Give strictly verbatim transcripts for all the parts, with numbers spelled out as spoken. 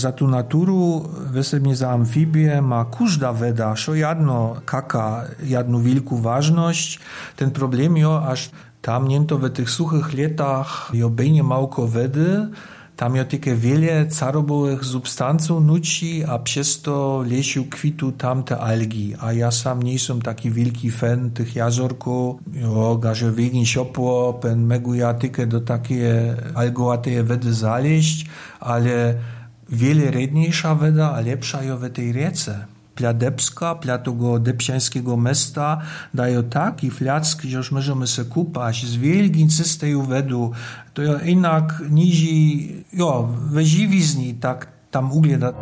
za tu naturu, wesebnie za amfibię, ma każda weda, szo jadno kaka, jadnu wielką ważność. Ten problem jo, aż tam niento w tych suchych latach jo bejnie małko wedy, tam jo takie wiele carobowych substanców nuci, a przez to lesiu kwitu tam te algi. A ja sam nie jestem taki wielki fan tych jazorków. Jo, gaże wiegin siopło, pen megu ja tykę do takie algowateje wedy zaleść, ale wiele redniejsza weda, a lepsza jo w tej riece. Pla Debska, pla tego debsiańskiego mesta dają taki flack, że już możemy se kupać z wielkim czystej wedu. To jo jednak nizi, jo, we żywizni tak tam ugleda.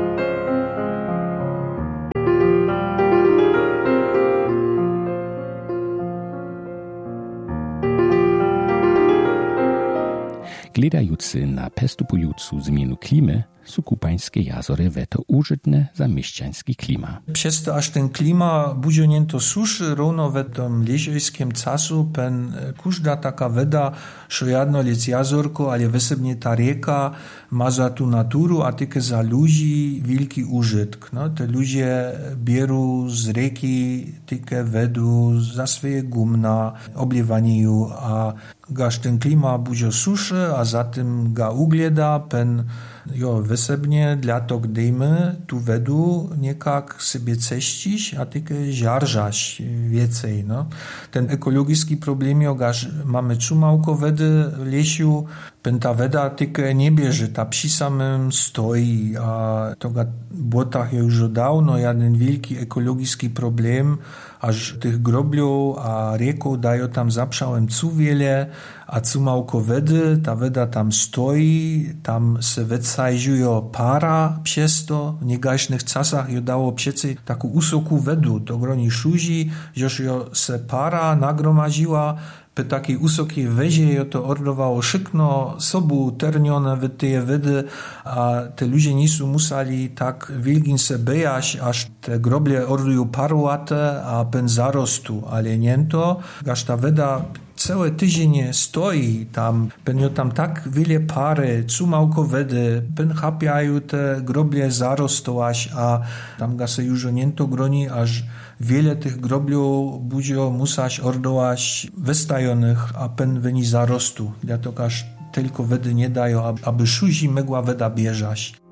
Gledający na pestupującą zmianu klimy, są kupańskie jazory weto użytne za mieszczański klima. Przez to aż ten klima budzionięto suszy, równo w tym leżejskim czasu, pen każda taka weda, że jedno lec jazorko, ale wysebnie ta rieka ma za tu naturu, a tylko za ludzi wielki użytk. No, te ludzie bierą z rieki tylko wedu za swoje gumna, obliewanie ju, a gaż ten klima budzio suszy, a zatem ga ugleda, pen jo, wysebnie dla to gdyjmy tu wedu niekak sobie ceścić, a tylko żarżać więcej. No. Ten ekologiczny problem, jo, gaż mamy cumałko wedy w lesiu, pen ta weda tylko nie bierze, ta przy samym stoi, a to ga błotach je już dawno jeden wielki ekologiczny problem, aż tych grobliów a rieków dają tam zaprzałem cu wiele, a cumałko wedy, ta weda tam stoi, tam se wecajżują para przez to, w niegaśnych czasach jo dało przecie taką usoku wedu, to groni szuzi, że jo se para nagromadziła, po takiej usokiej wezie jo to ordowało szykno sobu ternione w tej wedy, a te ludzie nisu musali tak wielgin se bejać, aż te groble ordują parłate, a pen zarostu, ale nie to, aż ta weda całe tydzienie stoi tam, pen jo tam tak wiele pary, cumałko wedy, pen chapiają te groble zarostować, a tam ga se już nie to groni, aż wiele tych grobliów budzio musać ordować wystajonych, a pen wyni zarostu. Dlatego aż tylko wedy nie dają, aby szuzi mogła weda bieżać.